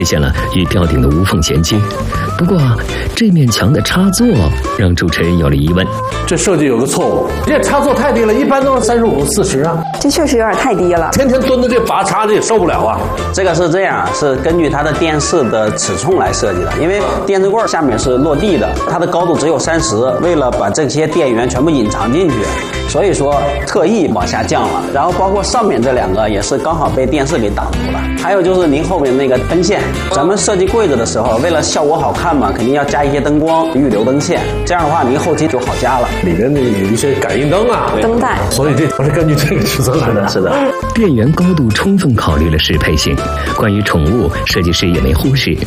实现了与吊顶的无缝衔接。不过，这面墙的插座让主持人有了疑问： 这设计有个错误，这插座太低了，一般都是35、40啊。 这确实有点太低了， 天天蹲着这拔插的也受不了啊。 这个是这样，是根据它的电视的尺寸来设计的，因为电视柜下面是落地的，它的高度只有30，为了把这些电源全部隐藏进去，所以说特意往下降了。然后包括上面这2个也是刚好被电视给挡住了。还有就是您后面那个灯线，咱们设计柜子的时候，为了效果好看嘛，肯定要加一些灯光、预留灯线，这样的话您后期就好加了。 里面有一些感应灯啊， 灯带， 所以这不是根据这个尺寸来的。 是的， 电源高度充分考虑了适配性。关于宠物，设计师也没忽视。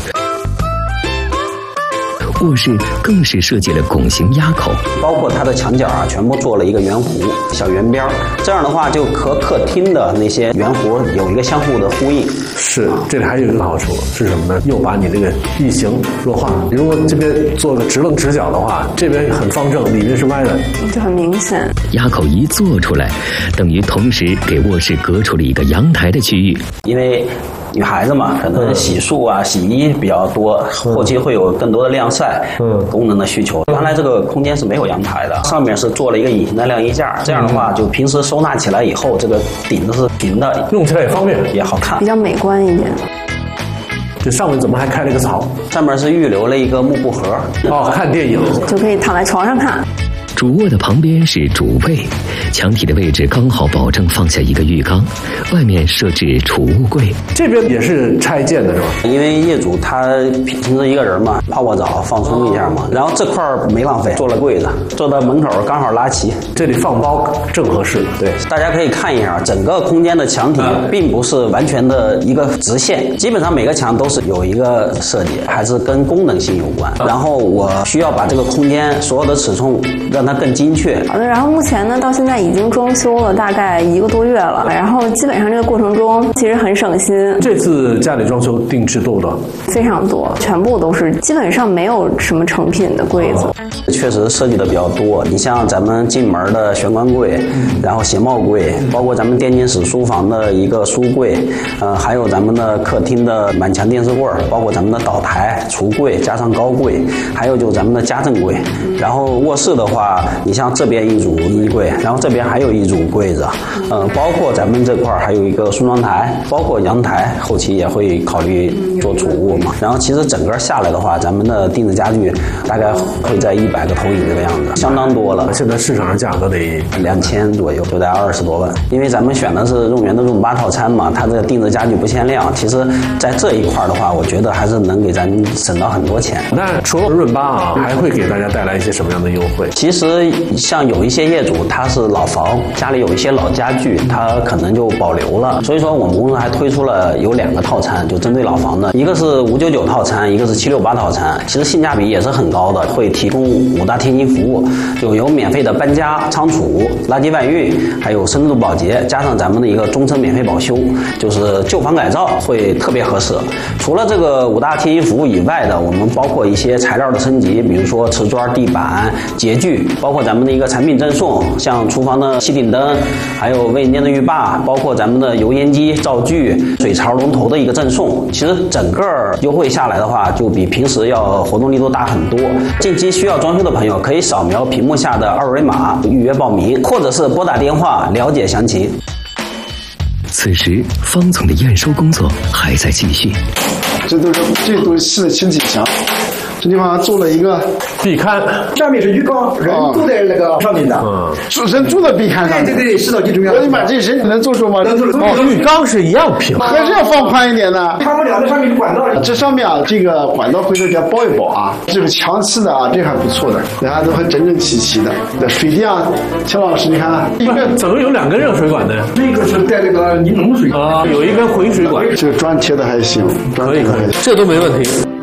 卧室更是设计了拱形压口， 包括它的墙角啊，全部做了一个圆弧、小圆边，这样的话就和客厅的那些圆弧有一个相互的呼应。 是，这里还有一个好处是什么呢？又把你这个异形弱化。如果这边做个直棱直角的话，这边很方正，里面是歪的， 就很明显。 压口一做出来，等于同时给卧室隔出了一个阳台的区域。 因为女孩子嘛，可能洗漱啊、洗衣比较多，后期会有更多的晾晒，功能的需求。原来这个空间是没有阳台的，上面是做了一个隐形的晾衣架，这样的话，就平时收纳起来以后，这个顶子是平的， 用起来也方便， 也好看， 比较美观一点。 这上面怎么还开了个槽？ 上面是预留了一个幕布盒， 看电影就可以躺在床上看。 主卧的旁边是主卫，墙体的位置刚好保证放下一个浴缸，外面设置储物柜。 这边也是拆建的是吧？ 因为业主他平时一个人嘛，泡泡澡放松一下嘛，然后这块没浪费，做了柜子，做到门口刚好拉齐， 这里放包正合适。 对，大家可以看一下整个空间的墙体并不是完全的一个直线，基本上每个墙都是有一个设计，还是跟功能性有关。然后我需要把这个空间所有的尺寸让它更精确。 好的，然后目前呢，到现在已经装修了大概1个多月了，然后基本上这个过程中其实很省心。 这次家里装修定制多不多？ 非常多，全部都是，基本上没有什么成品的柜子。 确实设计的比较多，你像咱们进门的玄关柜，然后鞋帽柜，包括咱们电竞室书房的一个书柜，还有咱们的客厅的满墙电视柜，包括咱们的岛台、橱柜加上高柜，还有就咱们的家政柜。然后卧室的话，你像这边一组衣柜，然后这边还有一组柜子，包括咱们这块还有一个梳妆台，包括阳台，后期也会考虑做储物嘛。然后其实整个下来的话，咱们的定制家具大概会在100个投影这个样子，相当多了。 现在市场上价格得 2000左右，就在20多万。因为咱们选的是润园的润8套餐嘛，它这个定制家具不限量。其实，在这一块的话，我觉得还是能给咱省到很多钱。 那除了润8啊，还会给大家带来一些什么样的优惠？ 其实像有一些业主他是老房，家里有一些老家具，他可能就保留了。所以说我们公司还推出了有2个套餐，就针对老房的，一个是599套餐，一个是768套餐。其实性价比也是很高的，会提供5大贴心服务，就有免费的搬家、仓储、垃圾外运，还有深度保洁，加上咱们的一个终身免费保修，就是旧房改造会特别合适。除了这个5大贴心服务以外的，我们包括一些材料的升级，比如说瓷砖、地板、洁具，包括咱们的一个产品赠送，像厨房的吸顶灯，还有卫生间的浴霸，包括咱们的油烟机、灶具、水槽龙头的一个赠送。其实整个优惠下来的话，就比平时要活动力度大很多。近期需要装修的朋友可以扫描屏幕下的2维码预约报名，或者是拨打电话了解详情。 此时，方总的验收工作还在继续。 这都是新的清洗墙。这地方做了一个壁龛， 上面是浴缸，人住在那个上面的， 人住在壁龛上。 对，是的，就这么样。 我的妈，这人能做出吗？能做。 浴缸是一样平， 还是要放宽一点的。 他们俩在上面是管道。这上面啊，这个管道回头给它包一包啊，这个墙漆的啊，这还不错的，大家都很整整齐齐的。那水电啊，乔老师，你看， 怎么有2根热水管呢？ 这个是带那个柠檬水啊，有一根回水管。 这个砖贴的还行， 可以，这都没问题。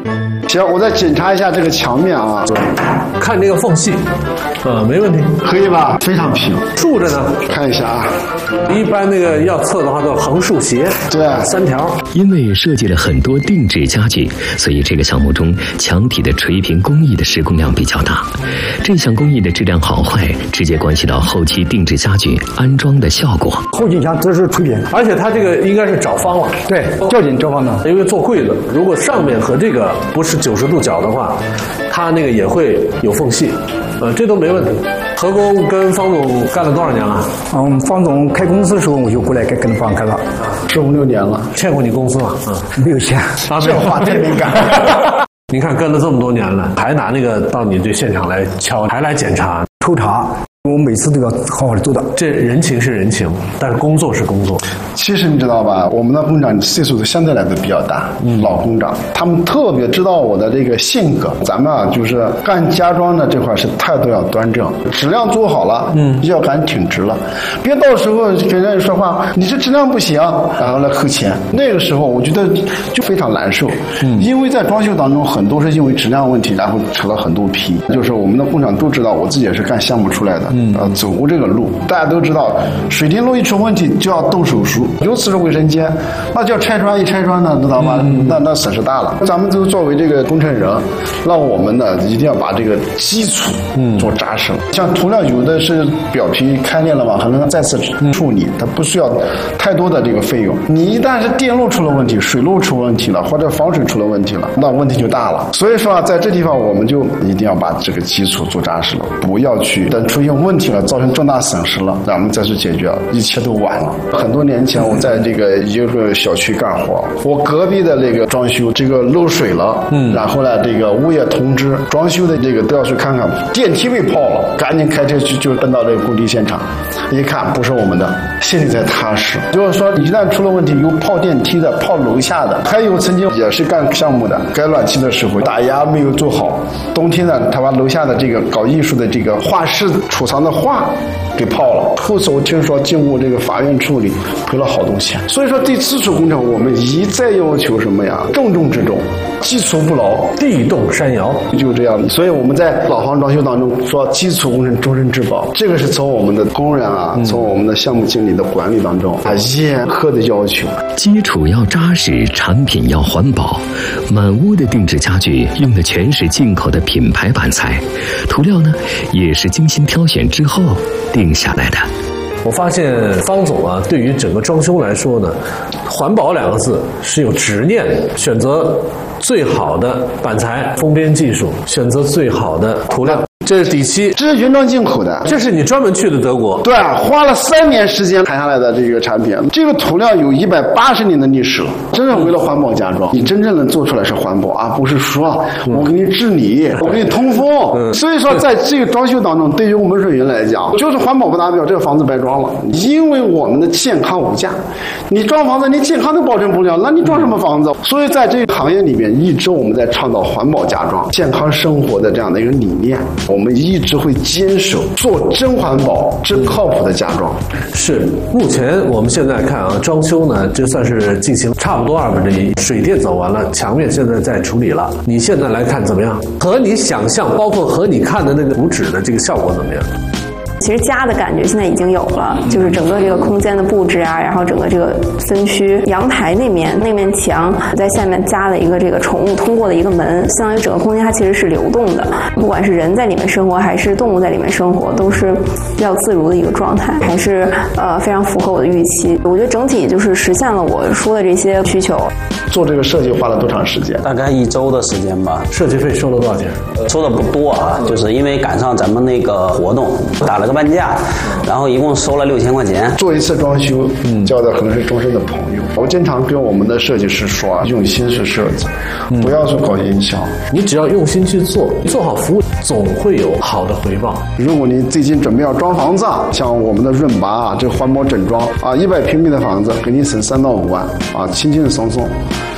行，我再检查一下这个墙面啊， 看这个缝隙，没问题， 可以吧？非常平。 竖着呢， 看一下啊， 一般那个要测的话都是横竖斜， 对 ，3条。 因为设计了很多定制家具，所以这个项目中墙体的垂平工艺的施工量比较大。这项工艺的质量好坏，直接关系到后期定制家具安装的效果。 后颈墙这是垂平， 而且它这个应该是找方了， 对，较紧找方的。 因为做柜子，如果上面和这个不是90度角的话，它那个也会有缝隙，这都没问题。何工跟方总干了多少年了？ 方总开公司的时候我就过来跟方干了 ，15、16年了。 欠过你公司吗？ 没有欠， 这话太敏感。 你看跟了这么多年了，还拿那个到你这现场来敲，还来检查抽查。我每次都要好好的做到。 这人情是人情，但是工作是工作。 其实你知道吧，我们的工长岁数相对来说比较大，老工长，他们特别知道我的这个性格。咱们啊，就是干家装的这块是态度要端正，质量做好了，要敢挺直了，别到时候跟人说话，你这质量不行，然后来扣钱。那个时候我觉得就非常难受，因为在装修当中很多是因为质量问题，然后扯了很多皮。就是我们的工长都知道，我自己也是干项目出来的。走过这个路，大家都知道，水电路一出问题就要动手术，尤其是卫生间，那叫拆穿，一拆穿呢，知道吧？那损失大了。咱们都作为这个工程人，那我们呢一定要把这个基础做扎实了。像涂料有的是表皮开裂了嘛，还能再次处理，它不需要太多的这个费用。你一旦是电路出了问题，水路出问题了，或者防水出了问题了，那问题就大了。所以说啊，在这地方我们就一定要把这个基础做扎实了，不要去等出现问题了，造成重大损失了，咱们再去解决，一切都晚了。很多年前我在这个一个小区干活，我隔壁的那个装修这个漏水了，然后呢这个物业通知装修的这个都要去看看，电梯被泡了，赶紧开车去就奔到这个工地现场，一看不是我们的，心里才踏实。就是说一旦出了问题，有泡电梯的，泡楼下的，还有曾经也是干项目的，改暖气的时候打压没有做好，冬天呢他把楼下的这个搞艺术的这个画室储藏的画给泡了，后次我听说经过这个法院处理，赔了好多钱。所以说对基础工程我们一再要求什么呀？重中之重，基础不牢， 地动山摇， 就这样。所以我们在老房装修当中说基础工程终身质保，这个是从我们的工人啊，从我们的项目经理的管理当中严苛的要求。 基础要扎实，产品要环保。满屋的定制家具用的全是进口的品牌板材，涂料呢也是精心挑选之后定下来的。 我发现方总啊，对于整个装修来说呢，环保2个字是有执念的，选择最好的板材、封边技术，选择最好的涂料。这是底漆， 这是原装进口的， 这是你专门去的德国？ 对，花了3年时间谈下来的这个产品。这个涂料有180年的历史了，真是为了环保家装。你真正能做出来是环保啊，不是说我给你治理，我给你通风。所以说，在这个装修当中，对于我们水源来讲，就是环保不达标，这个房子白装了。因为我们的健康无价，你装房子你健康都保证不了，那你装什么房子？所以在这个行业里面，一直我们在倡导环保家装、健康生活的这样的一个理念。我们一直会坚守做真环保、真靠谱的家装。 是，目前我们现在看啊，装修呢，这算是进行差不多1/2，水电走完了，墙面现在在处理了。你现在来看怎么样？和你想象，包括和你看的那个图纸的这个效果怎么样？ 其实家的感觉现在已经有了，就是整个这个空间的布置啊，然后整个这个分区，阳台那面墙在下面加了一个这个宠物通过的一个门，相当于整个空间它其实是流动的，不管是人在里面生活还是动物在里面生活，都是比较自如的一个状态，还是非常符合我的预期。我觉得整体就是实现了我说的这些需求。 做这个设计花了多长时间？ 大概1周的时间吧。 设计费收了多少钱？ 收的不多啊，就是因为赶上咱们那个活动，打了个半价，然后一共收了6000块钱。 做一次装修，交的可能是终身的朋友。我经常跟我们的设计师说啊，用心去设计，不要去搞营销。 你只要用心去做，做好服务，总会有好的回报。 如果你最近准备要装房子，像我们的润拔啊，这环保整装啊，100平米的房子给你省3到5万啊，轻轻松松。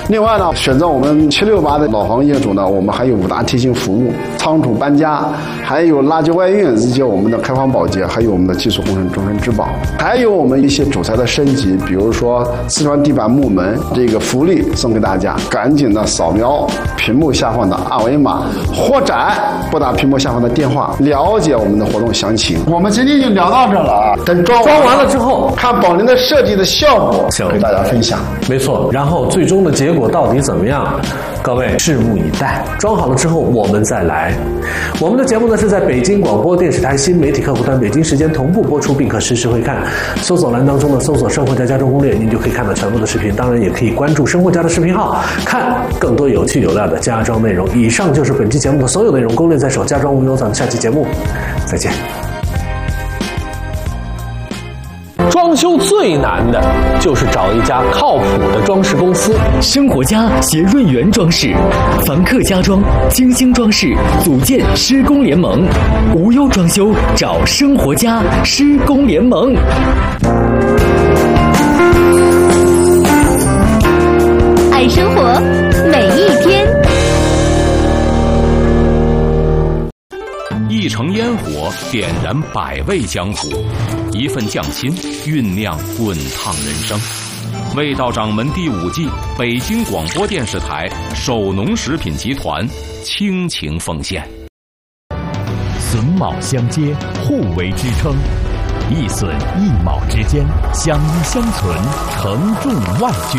另外呢，选择我们768的老房业主呢，我们还有5大贴心服务：仓储搬家，还有垃圾外运，以及我们的开荒保洁，还有我们的技术工程终身质保，还有我们一些主材的升级，比如说四川地板木门这个福利送给大家，赶紧的扫描屏幕下方的2维码，或者拨打屏幕下方的电话了解我们的活动详情。我们今天就聊到这了啊，等装完了之后， 看宝林的设计的效果，给大家分享。 没错，然后最终的结果到底怎么样？各位拭目以待。装好了之后，我们再来。我们的节目呢是在北京广播电视台新媒体客户端北京时间同步播出，并可实时回看。搜索栏当中的搜索“生活家家装攻略”，您就可以看到全部的视频。当然，也可以关注生活家的视频号，看更多有趣有料的家装内容。以上就是本期节目的所有内容，攻略在手，家装无忧。咱们下期节目再见。装修最难的就是找一家靠谱的装饰公司。 生活家携润源装饰、凡客家装、精星装饰组建施工联盟，无忧装修找生活家施工联盟。 爱生活，每一天。 一城烟火点燃百味江湖，一份匠心酝酿滚烫人生。味道掌门第5季，北京广播电视台首农食品集团倾情奉献。 榫卯相接，互为支撑，一榫一卯之间相依相存，承重万钧。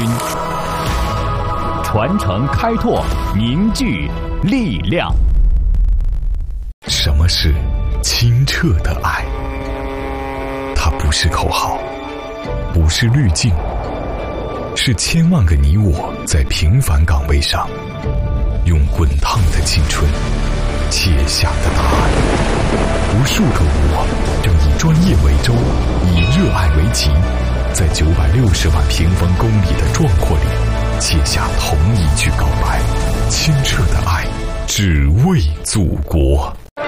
传承开拓，凝聚力量。 什么是清澈的爱？它不是口号，不是滤镜，是千万个你我在平凡岗位上，用滚烫的青春切下的答案。无数个我正以专业为舟，以热爱为旗，在960万平方公里的壮阔里，写下同一句告白：清澈的爱，只为祖国。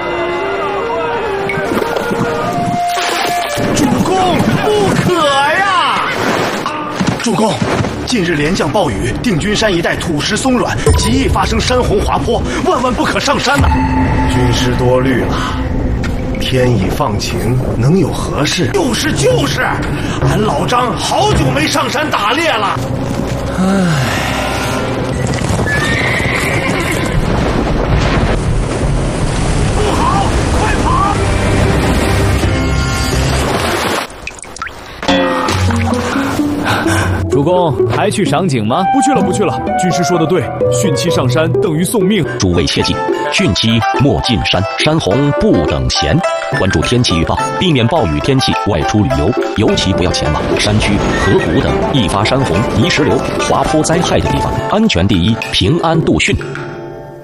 主公，不可呀！主公，近日连降暴雨，定军山一带土石松软，极易发生山洪滑坡，万万不可上山呐！军师多虑了，天已放晴，能有何事？就是，俺老张好久没上山打猎了。唉。 主公还去赏景吗？ 不去了。军师说的对，汛期上山等于送命。 诸位切记，汛期莫进山，山洪不等闲。关注天气预报，避免暴雨天气外出旅游，尤其不要前往山区、河谷等易发山洪、泥石流、滑坡灾害的地方。安全第一，平安度汛。